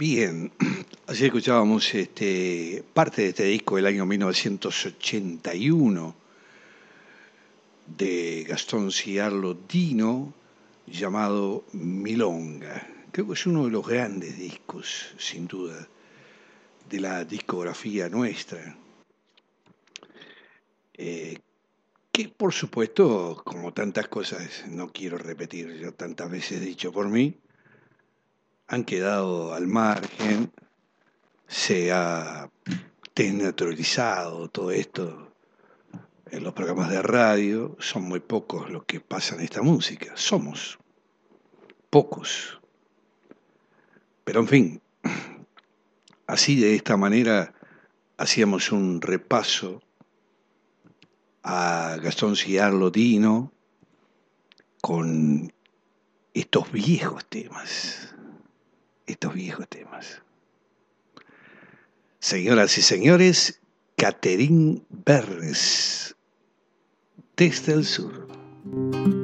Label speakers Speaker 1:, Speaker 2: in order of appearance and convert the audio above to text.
Speaker 1: Bien, así escuchábamos parte de este disco del año 1981 de Gastón Ciarlo Dino, llamado Milonga. Creo que es uno de los grandes discos, sin duda, de la discografía nuestra. Que por supuesto, como tantas cosas, no quiero repetir, yo tantas veces dicho por mí, han quedado al margen, se ha desnaturalizado todo esto en los programas de radio, son muy pocos los que pasan esta música, somos pocos. Pero en fin, así de esta manera hacíamos un repaso a Gastón Ciarlo Dino con estos viejos temas, estos viejos temas. Señoras y señores, Catherine Berres, desde el sur.